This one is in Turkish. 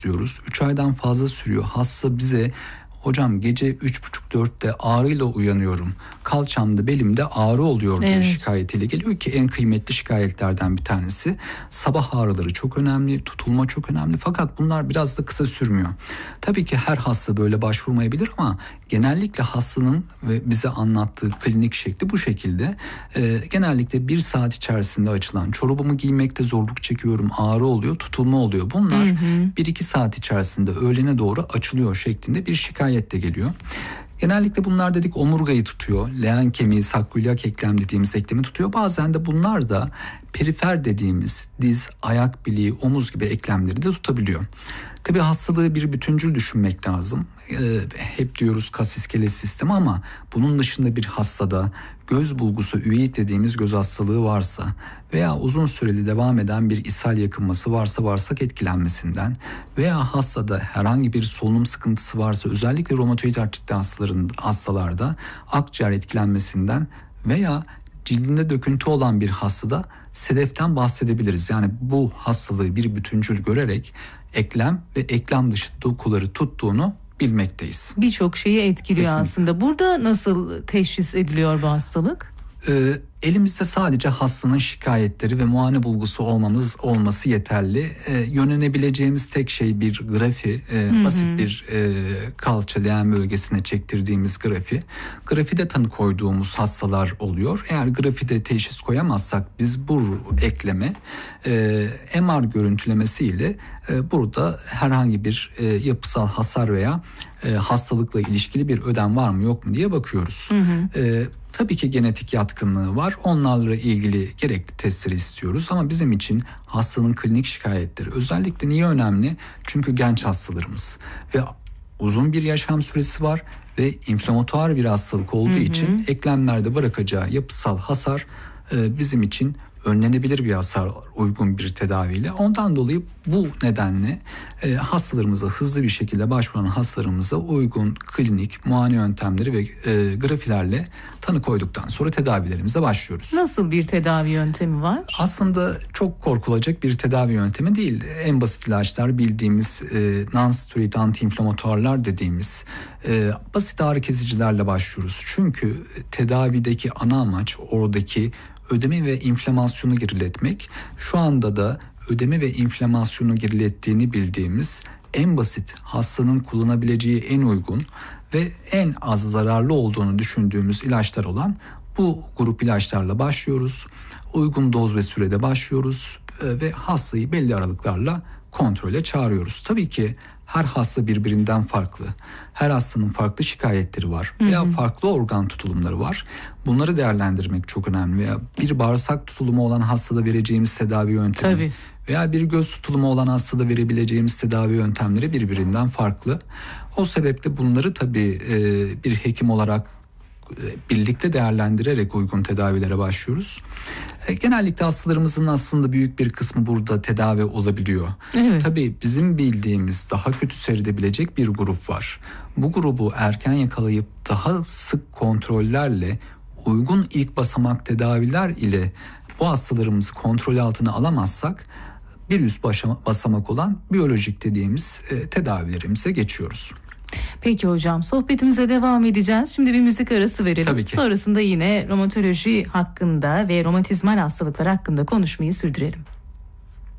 diyoruz. 3 aydan fazla sürüyor. Hasta bize hocam gece 3.30-4'te ağrıyla uyanıyorum, kalçamda belimde ağrı oluyor diye şikayetiyle geliyor ki en kıymetli şikayetlerden bir tanesi. Sabah ağrıları çok önemli, tutulma çok önemli, fakat bunlar biraz da kısa sürmüyor. Tabii ki her hasta böyle başvurmayabilir ama genellikle hastanın ve bize anlattığı klinik şekli bu şekilde. Genellikle 1 saat içerisinde açılan, çorabımı giymekte zorluk çekiyorum, ağrı oluyor, tutulma oluyor. Bunlar 1-2 saat içerisinde öğlene doğru açılıyor şeklinde bir şikayet de geliyor. Genellikle bunlar dedik omurgayı tutuyor. Leğen kemiği, sakroiliak eklem dediğimiz eklemi tutuyor. Bazen de bunlar da perifer dediğimiz diz, ayak bileği, omuz gibi eklemleri de tutabiliyor. Tabii hastalığı bir bütüncül düşünmek lazım. Hep diyoruz kas iskelet sistemi ama bunun dışında bir hastada göz bulgusu, üveit dediğimiz göz hastalığı varsa veya uzun süreli devam eden bir ishal yakınması varsa bağırsak etkilenmesinden veya hastada herhangi bir solunum sıkıntısı varsa özellikle romatoid artritli hastalarda akciğer etkilenmesinden veya cildinde döküntü olan bir hastada sedeften bahsedebiliriz. Yani bu hastalığı bir bütüncül görerek eklem ve eklem dışı dokuları tuttuğunu bilmekteyiz. Birçok şeyi etkiliyor. Kesinlikle. Aslında. Burada nasıl teşhis ediliyor bu hastalık? Elimizde sadece hastanın şikayetleri ve muayene bulgusu olması yeterli. Yönlenebileceğimiz tek şey bir grafi, basit bir kalça leğen bölgesine çektirdiğimiz grafi. Grafide tanı koyduğumuz hastalar oluyor. Eğer grafide teşhis koyamazsak biz bu ekleme MR görüntülemesiyle burada herhangi bir yapısal hasar veya hastalıkla ilişkili bir ödem var mı yok mu diye bakıyoruz. Tabii ki genetik yatkınlığı var. Onlarla ilgili gerekli testleri istiyoruz ama bizim için hastanın klinik şikayetleri özellikle niye önemli? Çünkü genç hastalarımız ve uzun bir yaşam süresi var ve inflamatuar bir hastalık olduğu için eklemlerde bırakacağı yapısal hasar bizim için önlenebilir bir hasar, uygun bir tedaviyle. Ondan dolayı bu nedenle hastalarımıza hızlı bir şekilde başvuran hastalarımıza uygun klinik muayene yöntemleri ve grafilerle tanı koyduktan sonra tedavilerimize başlıyoruz. Nasıl bir tedavi yöntemi var? Aslında çok korkulacak bir tedavi yöntemi değil. En basit ilaçlar bildiğimiz non-steroid anti-inflamatuarlar dediğimiz basit ağrı kesicilerle başlıyoruz. Çünkü tedavideki ana amaç oradaki ödemi ve inflamasyonu geriletmek. Şu anda da ödemi ve inflamasyonu gerilettiğini bildiğimiz en basit, hastanın kullanabileceği en uygun ve en az zararlı olduğunu düşündüğümüz ilaçlar olan bu grup ilaçlarla başlıyoruz. Uygun doz ve sürede başlıyoruz ve hastayı belli aralıklarla kontrole çağırıyoruz. Tabii ki her hasta birbirinden farklı. Her hastanın farklı şikayetleri var veya farklı organ tutulumları var. Bunları değerlendirmek çok önemli. Veya bir bağırsak tutulumu olan hastada vereceğimiz tedavi yöntemi veya bir göz tutulumu olan hastada verebileceğimiz tedavi yöntemleri birbirinden farklı. O sebeple bunları tabii bir hekim olarak birlikte değerlendirerek uygun tedavilere başlıyoruz. Genellikle hastalarımızın aslında büyük bir kısmı burada tedavi olabiliyor. Tabii bizim bildiğimiz daha kötü seyredebilecek bir grup var. Bu grubu erken yakalayıp daha sık kontrollerle uygun ilk basamak tedaviler ile bu hastalarımızı kontrol altına alamazsak bir üst basamak olan biyolojik dediğimiz tedavilerimize geçiyoruz. Peki hocam, sohbetimize devam edeceğiz. Şimdi bir müzik arası verelim. Tabii ki. Sonrasında yine romatoloji hakkında ve romatizmal hastalıklar hakkında konuşmayı sürdürelim.